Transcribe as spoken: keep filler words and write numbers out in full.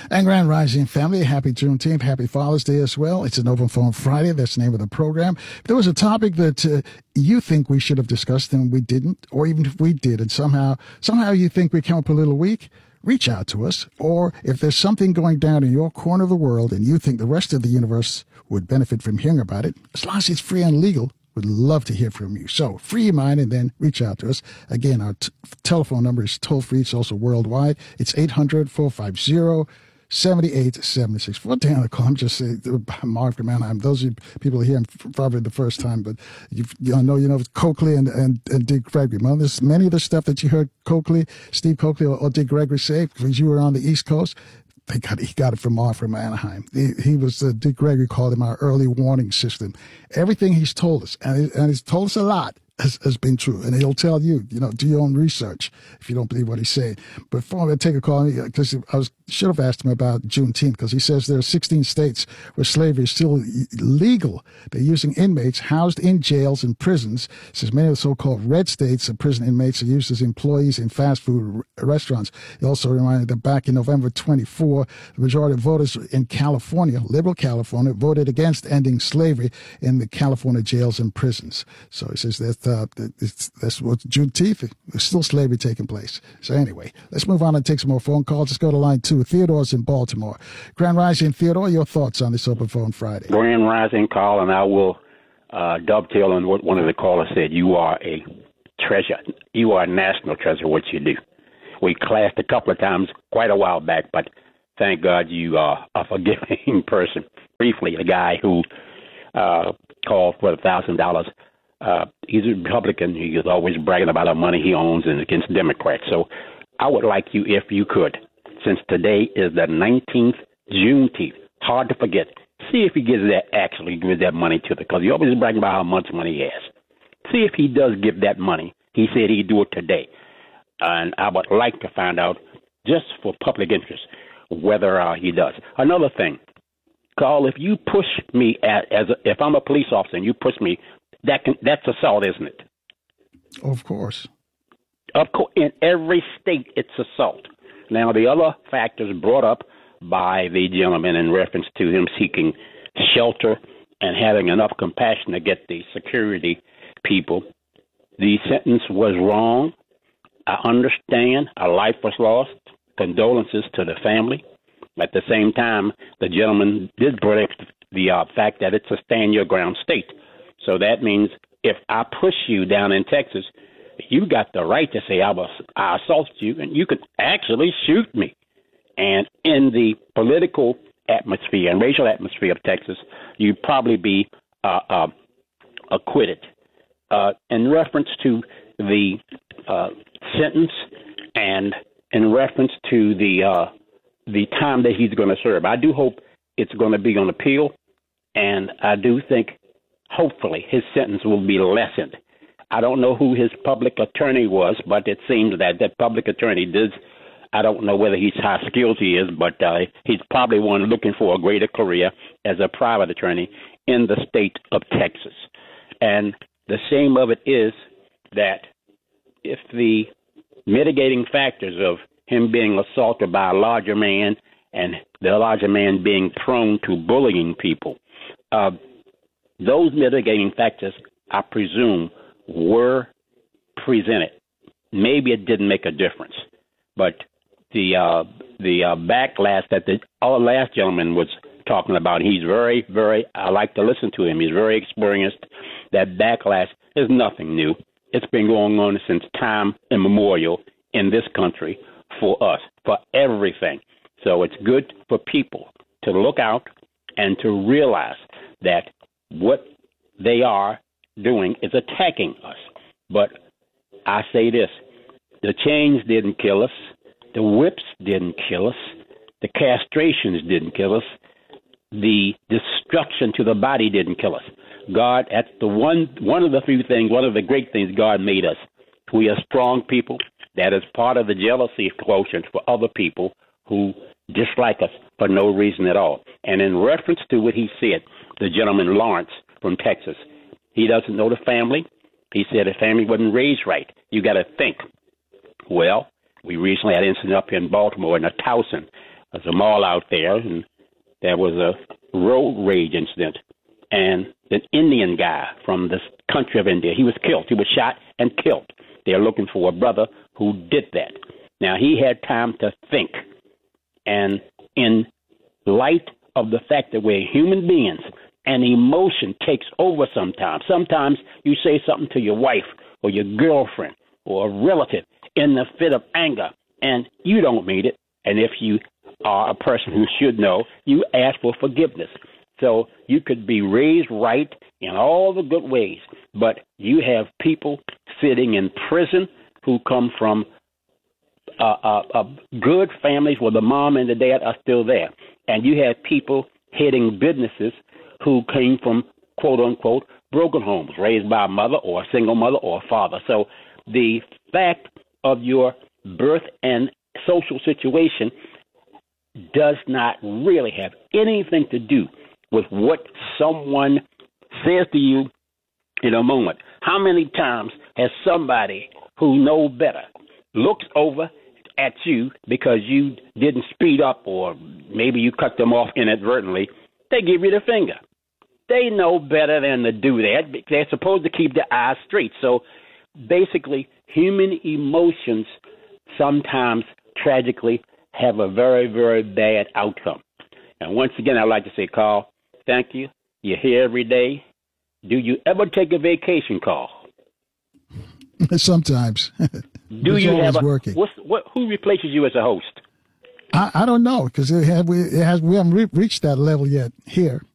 And Grand Rising family, happy Juneteenth, happy Father's Day as well. It's an Open Phone Friday. That's the name of the program. If there was a topic that uh, you think we should have discussed and we didn't, or even if we did and somehow somehow you think we came up a little weak, reach out to us. Or if there's something going down in your corner of the world and you think the rest of the universe would benefit from hearing about it, as long as it's free and legal, we'd love to hear from you. So free your mind and then reach out to us. Again, our t- telephone number is toll free. It's also worldwide. It's eight hundred, four five zero, seven eight seven six. What the hell I call? I'm just saying, Mark from Anaheim. Those of you people here, probably the first time, but you, you know, you know, Coakley and, and, and Dick Gregory. Well, there's many of the stuff that you heard Coakley, Steve Coakley or, or Dick Gregory say, because you were on the East Coast, they got, he got it from Mark from Anaheim. He, he was, uh, Dick Gregory called him our early warning system. Everything he's told us, and, and he's told us a lot, Has, has been true, and he'll tell you, you know, do your own research if you don't believe what he's saying. But before I take a call, because I was should have asked him about Juneteenth, because he says there are sixteen states where slavery is still legal. They're using inmates housed in jails and prisons. He says many of the so-called red states of prison inmates are used as employees in fast food restaurants. He also reminded that back in November twenty-fourth, the majority of voters in California, liberal California, voted against ending slavery in the California jails and prisons. So he says that Uh, it's, that's what Juneteenth. There's still slavery taking place. So anyway, let's move on and take some more phone calls. Let's go to line two. Theodore's in Baltimore. Grand Rising, Theodore, your thoughts on this Open Phone Friday? Grand Rising, call, and I will uh, dovetail on what one of the callers said. You are a treasure. You are a national treasure, what you do. We clashed a couple of times quite a while back, but thank God you are a forgiving person. Briefly, the guy who uh, called for a thousand dollars. Uh, he's a Republican. He is always bragging about how money he owns and against Democrats. So I would like you, if you could, since today is the nineteenth, Juneteenth, hard to forget, see if he gives that, actually gives that money to the, because he always bragging about how much money he has. See if he does give that money. He said he'd do it today. And I would like to find out, just for public interest, whether uh, he does. Another thing, Carl, if you push me, at, as a, if I'm a police officer and you push me, That can, that's assault, isn't it? Of course. Of course, in every state, it's assault. Now, the other factors brought up by the gentleman in reference to him seeking shelter and having enough compassion to get the security people, the sentence was wrong. I understand a life was lost. Condolences to the family. At the same time, the gentleman did bring up the uh, fact that it's a stand-your-ground state. So that means if I push you down in Texas, you got the right to say I was I assaulted you, and you could actually shoot me. And in the political atmosphere and racial atmosphere of Texas, you'd probably be uh, uh, acquitted. Uh, in reference to the uh, sentence and in reference to the uh, the time that he's going to serve, I do hope it's going to be on appeal, and I do think hopefully his sentence will be lessened. I don't know who his public attorney was, but it seems that that public attorney did. I don't know whether he's how skilled he is, but uh, he's probably one looking for a greater career as a private attorney in the state of Texas. And the shame of it is that if the mitigating factors of him being assaulted by a larger man and the larger man being prone to bullying people, uh, those mitigating factors, I presume, were presented. Maybe it didn't make a difference, but the uh, the uh, backlash that the our last gentleman was talking about, he's very, very, I like to listen to him. He's very experienced. That backlash is nothing new. It's been going on since time immemorial in this country for us, for everything. So it's good for people to look out and to realize that what they are doing is attacking us. But I say this, the chains didn't kill us, the whips didn't kill us, the castrations didn't kill us, the destruction to the body didn't kill us. God, that's the one, one of the few things, one of the great things God made us. We are strong people. That is part of the jealousy quotient for other people who dislike us for no reason at all. And in reference to what he said, the gentleman Lawrence from Texas, he doesn't know the family. He said the family wasn't raised right. You got to think. Well, we recently had an incident up here in Baltimore in a Towson There's a mall out there, and there was a road rage incident, and an Indian guy from the country of India, he was killed. He was shot and killed. They're looking for a brother who did that. Now, he had time to think, and in light of the fact that we're human beings and emotion takes over sometimes. Sometimes you say something to your wife or your girlfriend or a relative in the fit of anger, and you don't mean it. And if you are a person who should know, you ask for forgiveness. So you could be raised right in all the good ways, but you have people sitting in prison who come from uh, uh, uh, good families where the mom and the dad are still there. And you have people heading businesses who came from, quote unquote, broken homes, raised by a mother or a single mother or a father. So the fact of your birth and social situation does not really have anything to do with what someone says to you in a moment. How many times has somebody who knows better looked over at you because you didn't speed up or maybe you cut them off inadvertently? They give you the finger. They know better than to do that. They're supposed to keep their eyes straight. So basically, human emotions sometimes tragically have a very, very bad outcome. And once again, I'd like to say, Carl, thank you. You're here every day. Do you ever take a vacation, Carl? Sometimes. Do you have a, working. What's, what, who replaces you as a host? I, I don't know, because it had, we, it has, we haven't re- reached that level yet here.